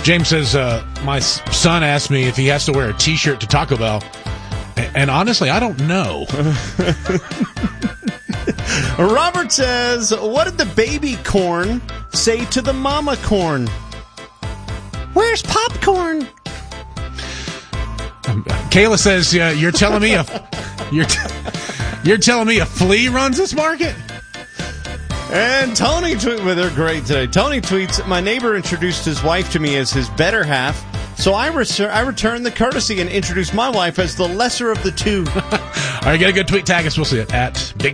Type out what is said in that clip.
James says, my son asked me if he has to wear a T-shirt to Taco Bell. And honestly, I don't know. Robert says, what did the baby corn say to the mama corn? Where's popcorn? Kayla says, you're telling me you're telling me a flea runs this market? And Tony they're great today. Tony tweets, my neighbor introduced his wife to me as his better half, so I returned the courtesy and introduced my wife as the lesser of the two. All right, get a good tweet. Tag us. We'll see it at Big